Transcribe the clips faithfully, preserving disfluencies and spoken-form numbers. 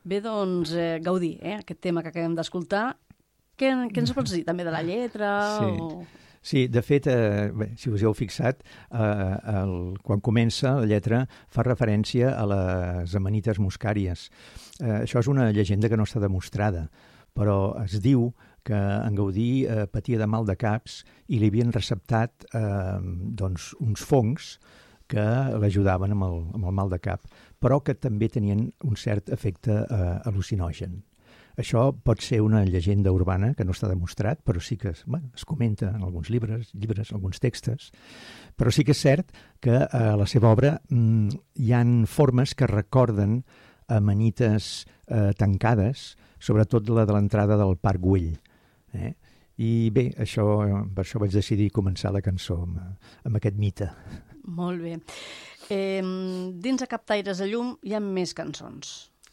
Bé, doncs, eh, Gaudí, eh, aquest tema que acabem d'escoltar. Què, què ens pots dir també de la lletra? Sí, o... sí de fet, eh, bé, si us heu fixat, eh, el, quan comença la lletra fa referència a les amanites muscàries. Eh, això és una llegenda que no està demostrada, però es diu que en Gaudí eh, patia de mal de caps i li havien receptat eh, doncs, uns fongs que l'ajudaven amb, el, amb el mal de cap, però que també tenien un cert efecte eh, al·lucinogen. Això pot ser una llegenda urbana que no està demostrat, però sí que es, bueno, es comenta en alguns llibres, llibres, alguns textos, però sí que és cert que a la seva obra mm, hi han formes que recorden amanites eh, tancades, sobretot la de l'entrada del Parc Güell. Eh? I bé, això, per això vaig decidir començar la cançó amb, amb aquest mite. Molt bé. Eh, dins de Captaires de llum hi ha més cançons.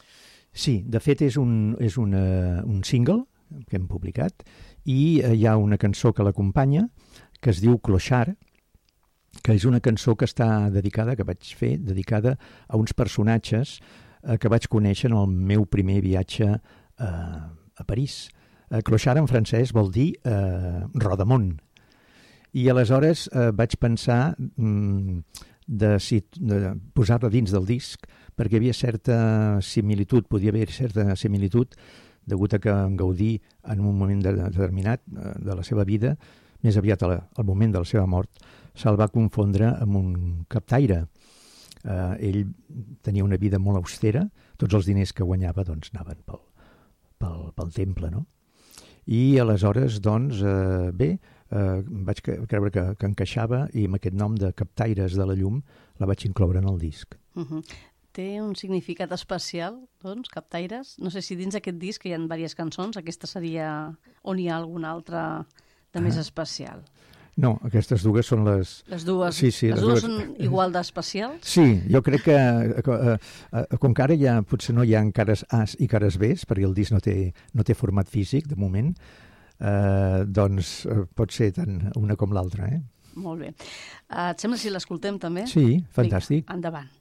Sí, de fet és un, és una, un single que hem publicat i eh, hi ha una cançó que l'acompanya que es diu Clochard, que és una cançó que està dedicada, que vaig fer, dedicada a uns personatges eh, que vaig conèixer en el meu primer viatge eh, a París. Eh, Clochard en francès vol dir eh, rodamont. I aleshores eh, vaig pensar mm, de, de posar-la dins del disc perquè hi havia certa similitud, podia haver certa similitud degut a que en Gaudí en un moment de, determinat eh, de la seva vida, més aviat al, al moment de la seva mort, se'l va confondre amb un captaire. Eh, ell tenia una vida molt austera, tots els diners que guanyava doncs, anaven pel, pel, pel temple, no? I aleshores, doncs, eh, bé, eh, vaig creure que, que encaixava i amb aquest nom de Captaires de la llum la vaig incloure en el disc. Uh-huh. Té un significat especial, doncs, Captaires? No sé si dins d'aquest disc hi ha diverses cançons, aquesta seria on hi ha alguna altra de més ah. especial. No, aquestes dues són les... Les dues, sí, sí, les les dues dues són igual d'especials? Sí, jo crec que eh, eh, com que ara ja potser no hi ha cares A's i cares B's, perquè el disc no té, no té format físic, de moment, eh, doncs eh, pot ser tant una com l'altra. Eh? Molt bé. Uh, et sembla si l'escoltem també? Sí, fantàstic. Vinga, endavant.